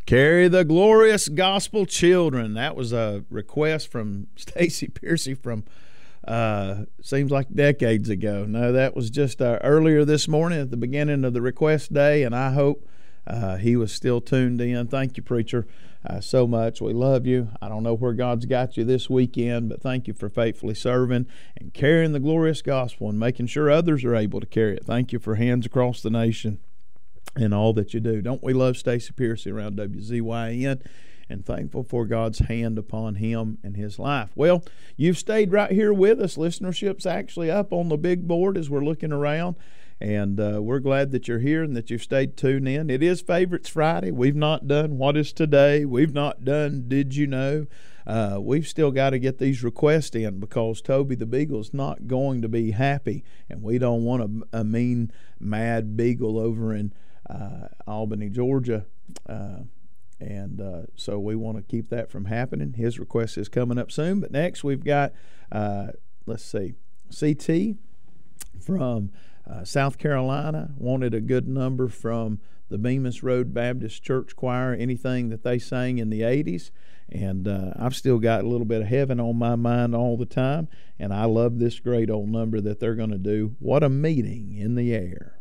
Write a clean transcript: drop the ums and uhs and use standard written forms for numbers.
Carry the glorious gospel, children. That was a request from Stacy Piercy from seems like decades ago. No, that was just earlier this morning at the beginning of the request day, and I hope he was still tuned in. Thank you, preacher, so much. We love you. I don't know where God's got you this weekend, but thank you for faithfully serving and carrying the glorious gospel and making sure others are able to carry it. Thank you for Hands Across the Nation and all that you do. Don't we love Stacy Piercy around WZYN, and thankful for God's hand upon him and his life. Well, you've stayed right here with us. Listenership's actually up on the big board as we're looking around, and we're glad that you're here and that you've stayed tuned in. It is Favorites Friday. We've not done What Is Today. We've not done Did You Know. We've still got to get these requests in because Toby the Beagle's not going to be happy, and we don't want a mean, mad beagle over in Albany, Georgia, and so we want to keep that from happening. His request is coming up soon. But next we've got, let's see, CT from South Carolina wanted a good number from the Bemis Road Baptist Church Choir, anything that they sang in the 80s. And I've still got a little bit of heaven on my mind all the time, and I love this great old number that they're going to do, What a Meeting in the Air.